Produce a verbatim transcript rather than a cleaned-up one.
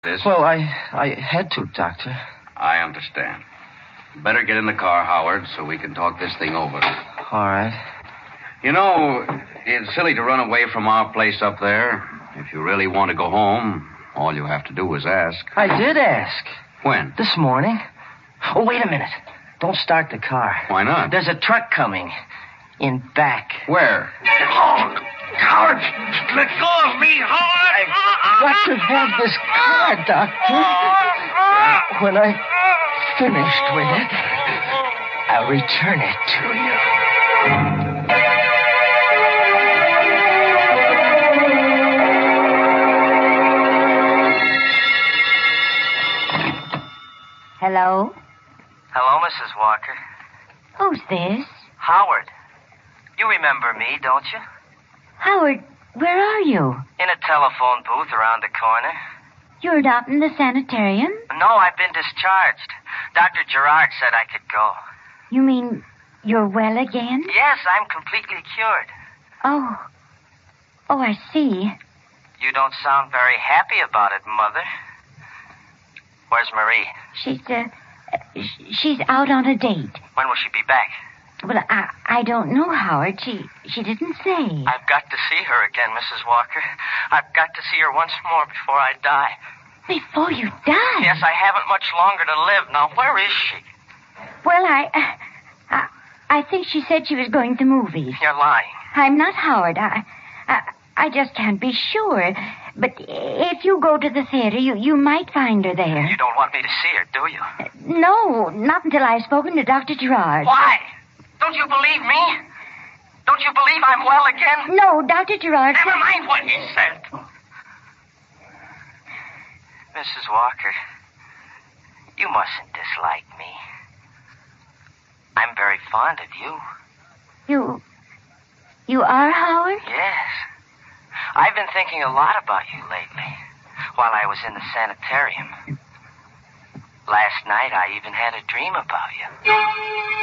this. Well, I I had to, Doctor. I understand. Better get in the car, Howard, so we can talk this thing over. All right. You know, it's silly to run away from our place up there. If you really want to go home, all you have to do is ask. I did ask. When? This morning. Oh, wait a minute. Don't start the car. Why not? There's a truck coming. In back. Where? Oh, Howard! Let go of me, Howard! I've got to have this car, Doctor. When I finished with it, I'll return it to you. Hello? Hello, Missus Walker. Who's this? Howard. You remember me, don't you? Howard, where are you? In a telephone booth around the corner. You're not in the sanitarium? No, I've been discharged. Doctor Gerard said I could go. You mean you're well again? Yes, I'm completely cured. Oh. Oh, I see. You don't sound very happy about it, Mother. Where's Marie? She's, uh, sh- she's out on a date. When will she be back? Well, I, I don't know, Howard. She, she didn't say. I've got to see her again, Missus Walker. I've got to see her once more before I die. Before you die? Yes, I haven't much longer to live. Now, where is she? Well, I, I, I think she said she was going to movies. You're lying. I'm not, Howard. I, I, I just can't be sure. But if you go to the theater, you, you might find her there. You don't want me to see her, do you? No, not until I've spoken to Doctor Gerard. Why? Don't you believe me? Don't you believe I'm well again? No, Doctor Gerard... Never mind what he said. Missus Walker, you mustn't dislike me. I'm very fond of you. You... You are, Howard? Yes. I've been thinking a lot about you lately, while I was in the sanitarium. Last night, I even had a dream about you.